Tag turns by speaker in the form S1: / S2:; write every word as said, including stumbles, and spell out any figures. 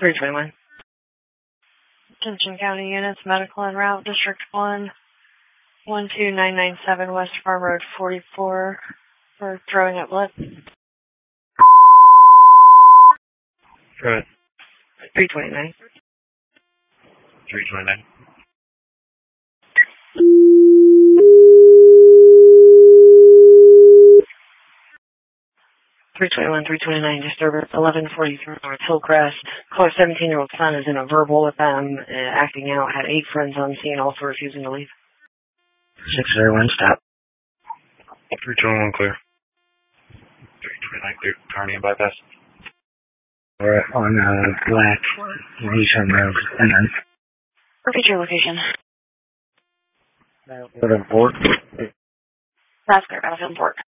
S1: three twenty-one. Attention County Units, Medical en route, District one, one two nine nine seven West Farm Road forty-four for throwing up blood.
S2: Go ahead.
S1: three twenty-nine.
S2: three twenty-nine.
S1: three twenty-one, three twenty-nine, disturbance, eleven forty-three North Hillcrest. Caller seventeen-year-old son is in a verbal with them, uh, acting out, had eight friends on scene, also refusing to leave.
S2: six zero one, stop. three twenty-one, clear. three twenty-nine, clear. Carney and bypass.
S3: We're on uh, Black Nation Road, and then...
S1: Repeat your location.
S3: Battlefield and Fort.
S1: That's clear, Battlefield and Fort.